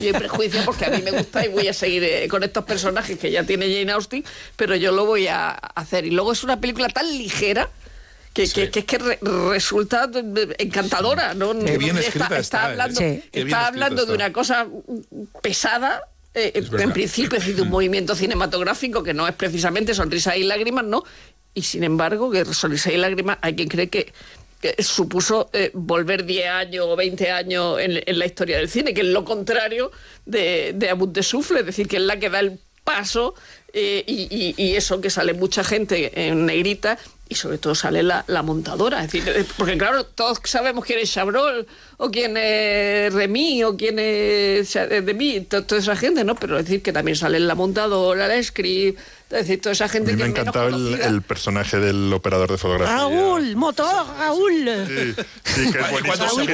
y prejuicio, porque a mí me gusta y voy a seguir con estos personajes que ya tiene Jane Austen, pero yo lo voy a hacer. Y luego es una película tan ligera que resulta encantadora, ¿no? Qué bien escrita está hablando de una cosa pesada. En principio es de un movimiento cinematográfico que no es precisamente Sonrisa y Lágrimas, ¿no? Y sin embargo, que Sonrisa y Lágrimas hay quien cree que supuso volver 10 años o 20 años en la historia del cine, que es lo contrario de A Bout de Souffle, es decir, que es la que da el paso y eso, que sale mucha gente en negrita y sobre todo sale la montadora. Es decir, porque claro, todos sabemos quién es Chabrol o quién es Remy o quién es Demy, toda esa gente, ¿no? Pero es decir, que también sale la montadora, la script, es decir, toda esa gente. A mí me ha encantado el personaje del operador de fotografía. Raúl, motor, Raúl. Sí, que es buenísimo.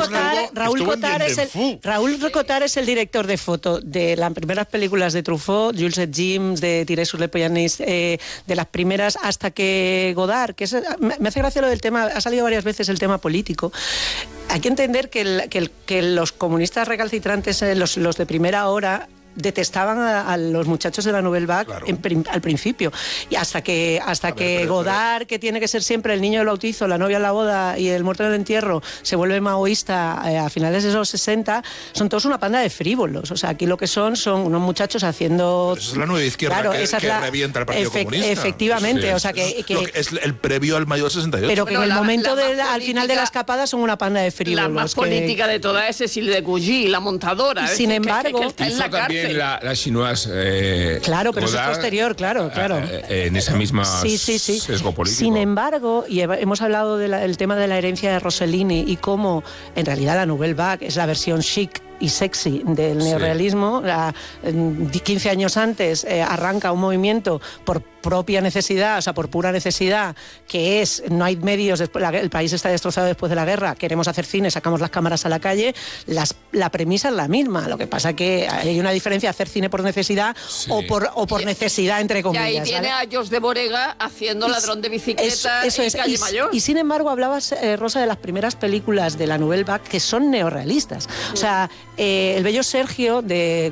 Raúl Cotar es el director de foto de las primeras películas de Truffaut, Jules et James, de Thierry sur le Poyanis, de las primeras hasta que Godard, que me hace gracia lo del tema, ha salido varias veces el tema político. Hay que entender que los comunistas recalcitrantes, los de primera hora, detestaban a los muchachos de la Nouvelle Vague, claro, al principio, y hasta que Godard, que tiene que ser siempre el niño del bautizo, la novia en la boda y el muerto en el entierro, se vuelve maoísta a finales de los 60, son todos una panda de frívolos. O sea, aquí lo que son unos muchachos haciendo... Esa es la nueva izquierda, claro, que revienta el Partido Comunista. Efectivamente, sí, o sea que es el previo al mayo del 68. Pero que en el momento al final de la escapada son una panda de frívolos. La más política de todas es Cécile de Cougy, la montadora. Sin embargo... Que está en la cárcel. La chinoise. Claro, pero Godard, eso es posterior, claro. En esa misma sesgo político. Sin embargo, y hemos hablado del tema de la herencia de Rossellini y cómo en realidad la Nouvelle Vague es la versión chic y sexy del neorrealismo. 15 años antes arranca un movimiento por propia necesidad, o sea, por pura necesidad, que es, no hay medios, el país está destrozado después de la guerra, queremos hacer cine, sacamos las cámaras a la calle, la premisa es la misma, lo que pasa que hay una diferencia, hacer cine por necesidad o por necesidad, entre comillas. Y ahí tiene a Jos de Borega haciendo Ladrón de bicicleta en Calle Mayor. Y sin embargo, hablabas, Rosa, de las primeras películas de la Nouvelle Vague que son neorrealistas. O sea, El bello Sergio de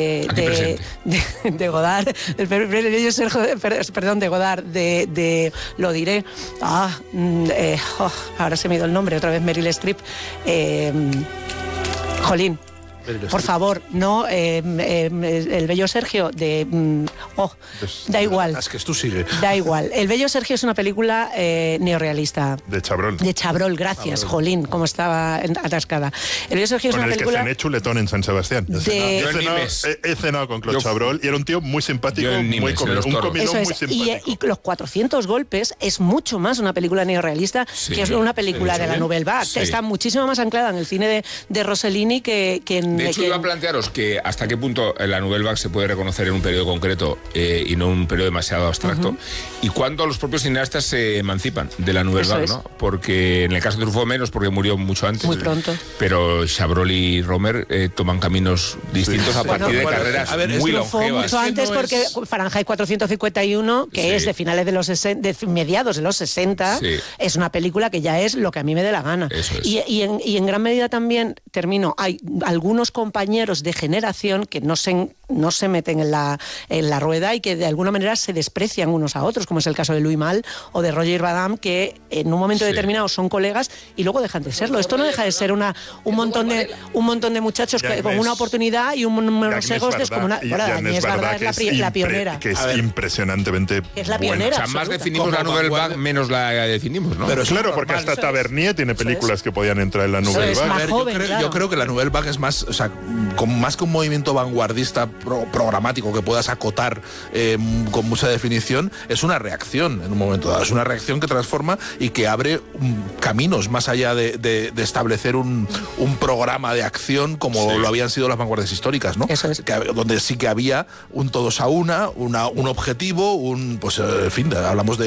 Godard, el bello Sergio, perdón, de Godard, lo diré, ahora se me ha ido el nombre, otra vez Meryl Streep, jolín. Por favor, no, el bello Sergio da igual. Es que tú sigue. Da igual. El bello Sergio es una película neorrealista. De Chabrol. De Chabrol, gracias, jolín, cómo estaba atascada. El bello Sergio es una película... Con el que cené chuletón en San Sebastián. He cenado con Claude Chabrol y era un tío muy simpático, muy comilón muy simpático. Y los 400 golpes es mucho más una película neorrealista que es una película de la Nouvelle Vague. Está muchísimo más anclada en el cine de Rossellini que en... De hecho, iba a plantearos que hasta qué punto la Nouvelle Vague se puede reconocer en un periodo concreto y no un periodo demasiado abstracto, y cuándo los propios cineastas se emancipan de la Nouvelle Vague, ¿no? Porque en el caso de Truffaut menos, porque murió mucho antes. Muy pronto. Pero Chabrol y Romer toman caminos distintos a partir de carreras muy longevas. Mucho antes, porque Fahrenheit 451, que es de finales de los 60, de mediados de los 60, es una película que ya es lo que a mí me dé la gana. Y en gran medida también, hay algunos compañeros de generación que no se meten en la rueda y que de alguna manera se desprecian unos a otros, como es el caso de Louis Malle o de Roger Vadim, que en un momento determinado son colegas y luego dejan de serlo. Esto no deja de ser un montón de muchachos con una oportunidad y unos egos descomunales. Agnès Varda es la pionera. Que es impresionantemente es la pionera. O sea, más definimos la Nouvelle Vague, menos la definimos, ¿no? Pero claro, porque hasta Tavernier tiene películas que podían entrar en la Nouvelle Vague. Yo creo que la Nouvelle Vague es más, o sea, más que un movimiento vanguardista programático que puedas acotar con mucha definición, es una reacción en un momento dado, es una reacción que transforma y que abre caminos más allá de establecer un programa de acción como lo habían sido las vanguardias históricas, ¿no? Eso es. Donde sí que había un todos a un objetivo, hablamos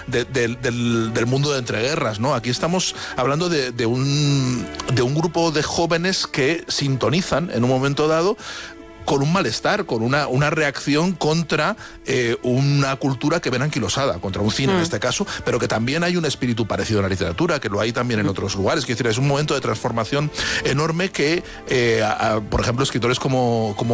del mundo de entreguerras, ¿no? Aquí estamos hablando de un grupo de jóvenes que sintonizan en un momento dado con un malestar, con una reacción contra una cultura que ven anquilosada, contra un cine en este caso, pero que también hay un espíritu parecido en la literatura, que lo hay también en otros lugares. Es decir, es un momento de transformación enorme que, por ejemplo, escritores como